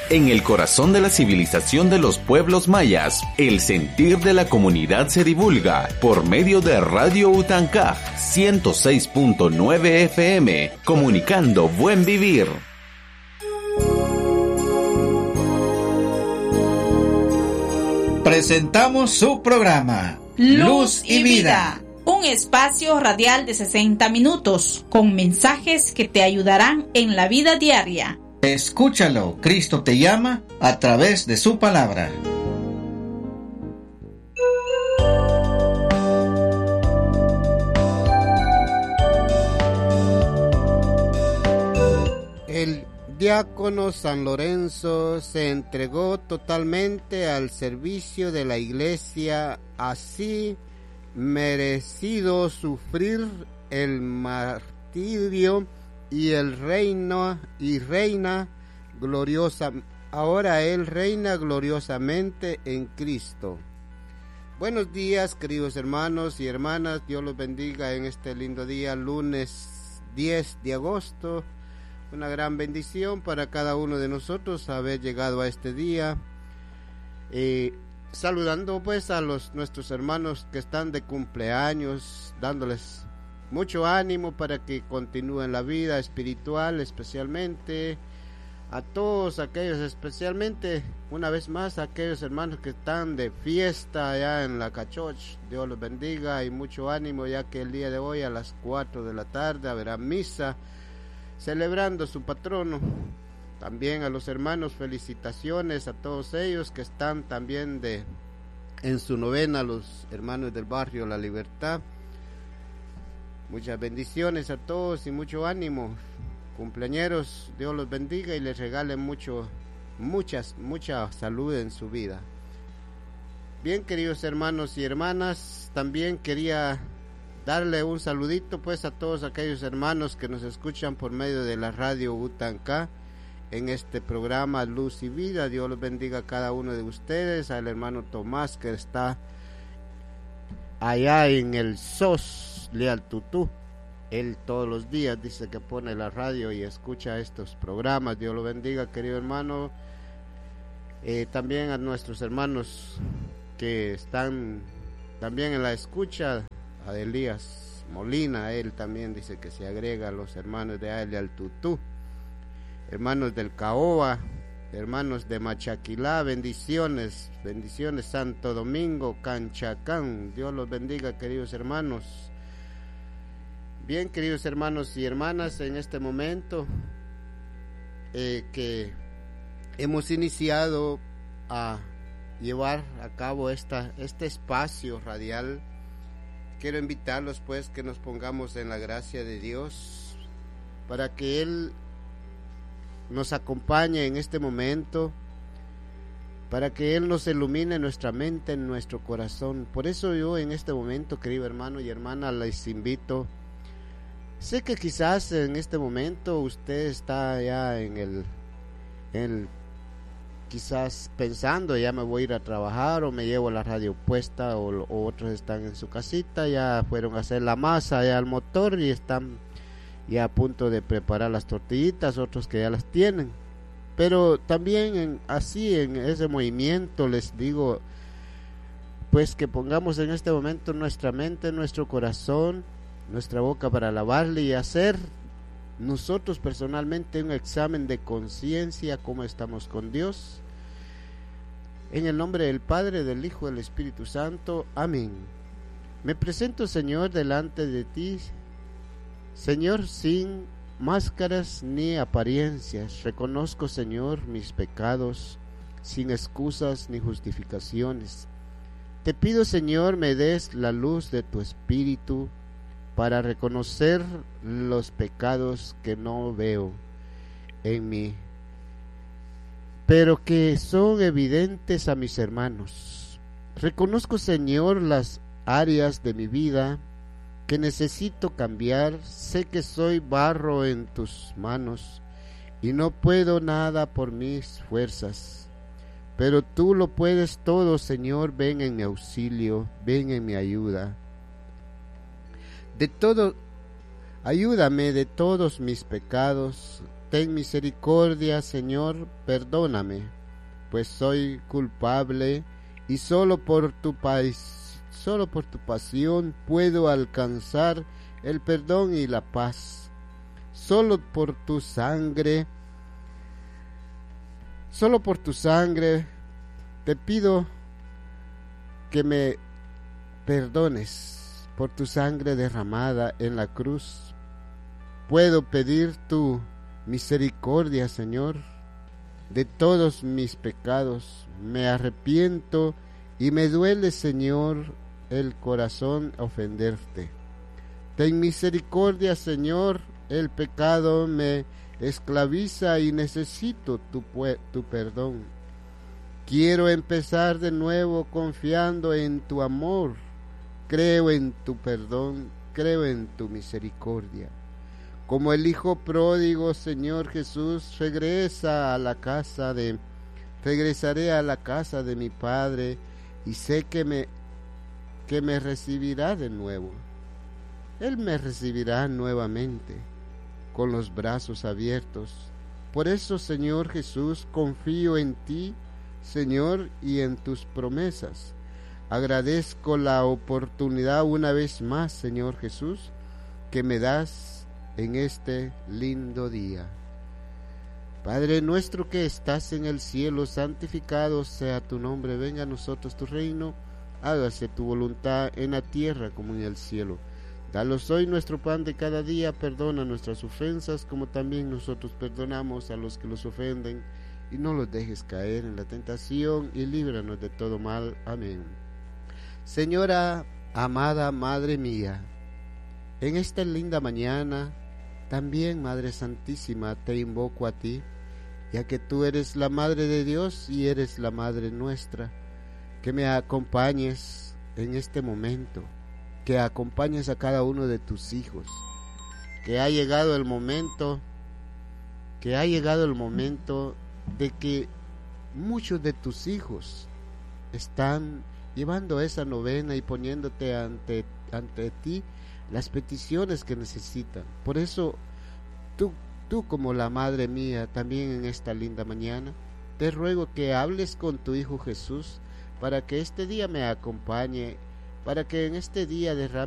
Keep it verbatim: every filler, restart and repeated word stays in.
En el corazón de la civilización de los pueblos mayas, el sentir de la comunidad se divulga por medio de Radio Utancaj ciento seis punto nueve F M, comunicando buen vivir. Presentamos su programa Luz y Vida, un espacio radial de sesenta minutos con mensajes que te ayudarán en la vida diaria. Escúchalo, Cristo te llama a través de su palabra. El diácono San Lorenzo se entregó totalmente al servicio de la iglesia, así merecido sufrir el martirio y el reino y reina gloriosa. Ahora él reina gloriosamente en Cristo. Buenos días, queridos hermanos y hermanas. Dios los bendiga en este lindo día, lunes diez de agosto. Una gran bendición para cada uno de nosotros haber llegado a este día. Eh, saludando pues a los nuestros hermanos que están de cumpleaños, dándoles mucho ánimo para que continúen la vida espiritual, especialmente a todos aquellos, especialmente una vez más a aquellos hermanos que están de fiesta allá en la Cachoch. Dios los bendiga y mucho ánimo, ya que el día de hoy a las cuatro de la tarde habrá misa celebrando su patrono. También a los hermanos, felicitaciones a todos ellos que están también de en su novena, los hermanos del barrio La Libertad. Muchas bendiciones a todos y mucho ánimo. Cumpleañeros, Dios los bendiga y les regale mucho, muchas, mucha salud en su vida. Bien, queridos hermanos y hermanas, también quería darle un saludito pues a todos aquellos hermanos que nos escuchan por medio de la radio Utancaj en este programa Luz y Vida. Dios los bendiga a cada uno de ustedes, al hermano Tomás que está allá en el S O S Leal Tutú. Él todos los días dice que pone la radio y escucha estos programas. Dios lo bendiga, querido hermano. Eh, también a nuestros hermanos que están también en la escucha, a Elías Molina, él también dice que se agrega a los hermanos de Leal Tutú, hermanos del Caoba, hermanos de Machaquilá, bendiciones, bendiciones Santo Domingo, Canchacán. Dios los bendiga, queridos hermanos. Bien, queridos hermanos y hermanas, en este momento eh, que hemos iniciado a llevar a cabo esta, este espacio radial, quiero invitarlos pues que nos pongamos en la gracia de Dios para que Él nos acompañe en este momento, para que Él nos ilumine nuestra mente, en nuestro corazón. Por eso yo en este momento, querido hermano y hermana, les invito. Sé que quizás en este momento usted está ya en el, en el quizás pensando, ya me voy a ir a trabajar o me llevo la radio puesta, o, o otros están en su casita, ya fueron a hacer la masa ya al motor y están ya a punto de preparar las tortillitas, otros que ya las tienen. Pero también en, así en ese movimiento les digo pues que pongamos en este momento nuestra mente, nuestro corazón, nuestra boca para alabarle y hacer nosotros personalmente un examen de conciencia, cómo estamos con Dios. En el nombre del Padre, del Hijo y del Espíritu Santo. Amén. Me presento, Señor, delante de ti, Señor, sin máscaras ni apariencias. Reconozco, Señor, mis pecados, sin excusas ni justificaciones. Te pido, Señor, me des la luz de tu Espíritu para reconocer los pecados que no veo en mí, pero que son evidentes a mis hermanos. Reconozco, Señor, las áreas de mi vida que necesito cambiar. Sé que soy barro en tus manos y no puedo nada por mis fuerzas, pero tú lo puedes todo, Señor. Ven en mi auxilio, ven en mi ayuda. De todo, ayúdame de todos mis pecados, ten misericordia, Señor, perdóname, pues soy culpable y solo por tu paz, solo por tu pasión puedo alcanzar el perdón y la paz. Solo por tu sangre, solo por tu sangre te pido que me perdones por tu sangre derramada en la cruz. Puedo pedir tu misericordia, Señor, de todos mis pecados. Me arrepiento y me duele, Señor, el corazón ofenderte. Ten misericordia, Señor, el pecado me esclaviza y necesito tu, tu perdón. Quiero empezar de nuevo confiando en tu amor. Creo en tu perdón, creo en tu misericordia. Como el hijo pródigo, Señor Jesús, regresa a la casa de, regresaré a la casa de mi Padre y sé que me, que me recibirá de nuevo. Él me recibirá nuevamente con los brazos abiertos. Por eso, Señor Jesús, confío en ti, Señor, y en tus promesas. Agradezco la oportunidad una vez más, Señor Jesús, que me das en este lindo día. Padre nuestro que estás en el cielo, santificado sea tu nombre. Venga a nosotros tu reino, hágase tu voluntad en la tierra como en el cielo. Danos hoy nuestro pan de cada día, perdona nuestras ofensas como también nosotros perdonamos a los que los ofenden, y no los dejes caer en la tentación y líbranos de todo mal. Amén. Señora amada Madre mía, en esta linda mañana, también Madre Santísima, te invoco a ti, ya que tú eres la Madre de Dios y eres la Madre nuestra, que me acompañes en este momento, que acompañes a cada uno de tus hijos, que ha llegado el momento, que ha llegado el momento de que muchos de tus hijos están llevando esa novena y poniéndote ante, ante ti las peticiones que necesitan. Por eso tú, tú como la Madre mía, también en esta linda mañana, te ruego que hables con tu Hijo Jesús para que este día me acompañe, para que en este día derrame